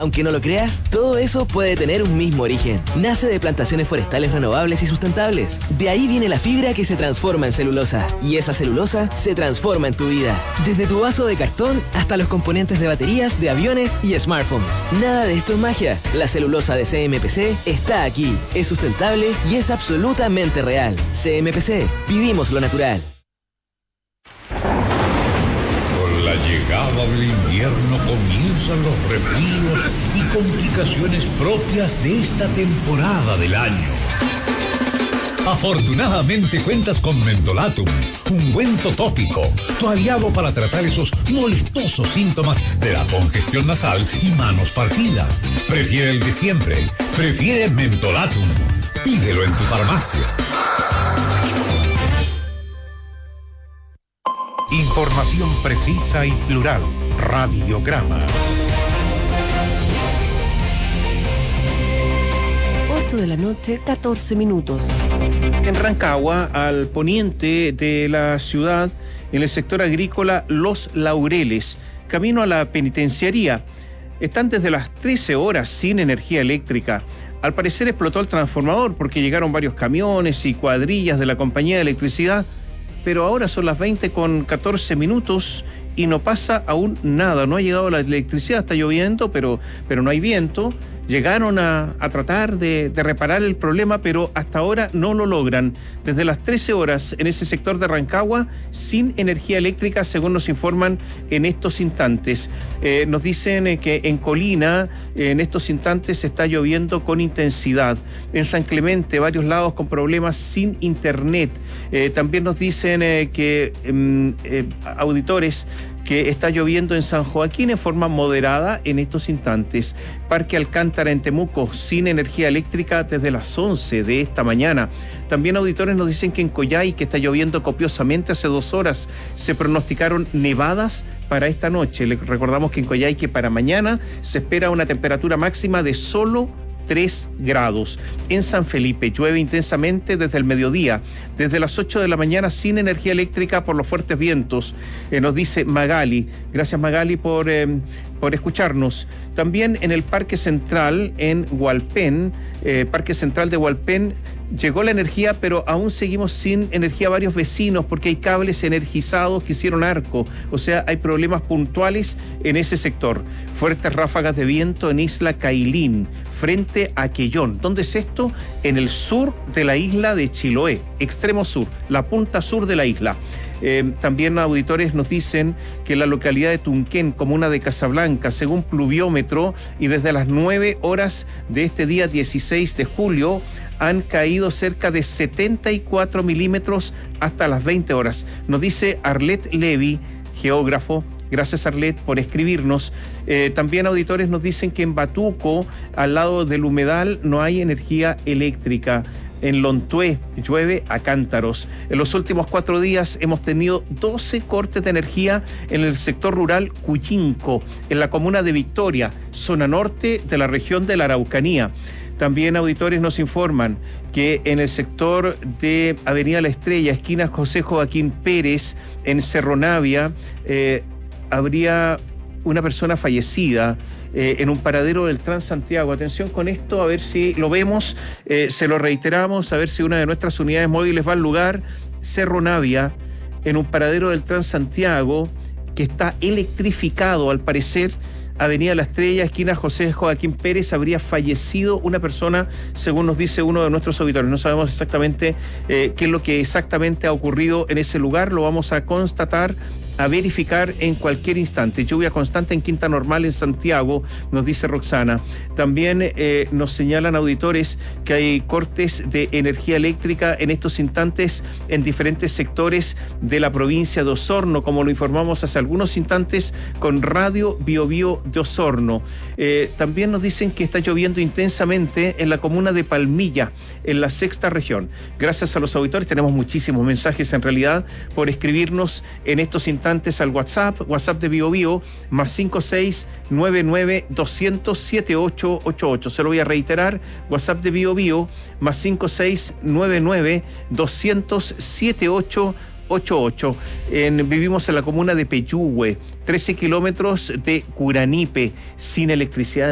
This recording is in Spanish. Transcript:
Aunque no lo creas, todo eso puede tener un mismo origen. Nace de plantaciones forestales renovables y sustentables. De ahí viene la fibra que se transforma en celulosa. Y esa celulosa se transforma en tu vida. Desde tu vaso de cartón hasta los componentes de baterías, de aviones y smartphones. Nada de esto es magia. La celulosa de CMPC está aquí. Es sustentable y es absolutamente real. CMPC. Vivimos lo natural. Con la llegada del invierno comienzan los resfríos y complicaciones propias de esta temporada del año. Afortunadamente cuentas con Mentolatum, ungüento tópico, tu aliado para tratar esos molestosos síntomas de la congestión nasal y manos partidas. Prefiere el de siempre, prefiere Mentolatum. Pídelo en tu farmacia. Información precisa y plural. Radiograma. 8 de la noche, 14 minutos. En Rancagua, al poniente de la ciudad, en el sector agrícola Los Laureles, camino a la penitenciaría, están desde las 13 horas sin energía eléctrica. Al parecer explotó el transformador porque llegaron varios camiones y cuadrillas de la compañía de electricidad, pero ahora son las 20:14 y no pasa aún nada. No ha llegado la electricidad, está lloviendo, pero no hay viento. Llegaron a tratar de reparar el problema, pero hasta ahora no lo logran. Desde las 13 horas en ese sector de Rancagua, sin energía eléctrica, según nos informan en estos instantes. Nos dicen que en Colina, en estos instantes, está lloviendo con intensidad. En San Clemente, varios lados con problemas sin internet. También nos dicen que auditores que está lloviendo en San Joaquín en forma moderada en estos instantes. Parque Alcántara en Temuco, sin energía eléctrica desde las 11 de esta mañana. También auditores nos dicen que en Coyhai, que está lloviendo copiosamente hace 2 horas, se pronosticaron nevadas para esta noche. Les recordamos que en Coyhai, que para mañana se espera una temperatura máxima de solo 3 grados. En San Felipe llueve intensamente desde el mediodía, desde las 8 de la mañana sin energía eléctrica por los fuertes vientos, nos dice Magali. Gracias, Magali, por escucharnos. También en el Parque Central en Hualpén, Parque Central de Hualpén, llegó la energía, pero aún seguimos sin energía varios vecinos porque hay cables energizados que hicieron arco. O sea, hay problemas puntuales en ese sector. Fuertes ráfagas de viento en Isla Cailín, frente a Quellón. ¿Dónde es esto? En el sur de la isla de Chiloé, extremo sur, la punta sur de la isla. También auditores nos dicen que la localidad de Tunquén, comuna de Casablanca, según pluviómetro, y desde las 9 horas de este día 16 de julio, han caído cerca de 74 milímetros hasta las 20 horas. Nos dice Arlet Levy, geógrafo. Gracias, Arlet, por escribirnos. También auditores nos dicen que en Batuco, al lado del humedal, no hay energía eléctrica. En Lontué llueve a cántaros. En los últimos 4 días hemos tenido 12 cortes de energía en el sector rural Cuyinco, en la comuna de Victoria, zona norte de la región de la Araucanía. También auditores nos informan que en el sector de Avenida La Estrella, esquina José Joaquín Pérez, en Cerro Navia, habría una persona fallecida en un paradero del Transantiago. Atención con esto, a ver si lo vemos, se lo reiteramos, a ver si una de nuestras unidades móviles va al lugar. Cerro Navia, en un paradero del Transantiago, que está electrificado al parecer. Avenida La Estrella, esquina José Joaquín Pérez, habría fallecido una persona, según nos dice uno de nuestros auditores. No sabemos exactamente qué es lo que exactamente ha ocurrido en ese lugar, lo vamos a constatar, a verificar en cualquier instante. Lluvia constante en Quinta Normal en Santiago, nos dice Roxana. También nos señalan auditores que hay cortes de energía eléctrica en estos instantes en diferentes sectores de la provincia de Osorno, como lo informamos hace algunos instantes con Radio Biobío de Osorno. También nos dicen que está lloviendo intensamente en la comuna de Palmilla, en la 6ª región. Gracias a los auditores, tenemos muchísimos mensajes en realidad por escribirnos en estos instantes al WhatsApp de BioBio, más 5699-200-7888. Se lo voy a reiterar, WhatsApp de BioBio, más 5699-200-7888. Vivimos en la comuna de Peyúgue, 13 kilómetros de Curanipe, sin electricidad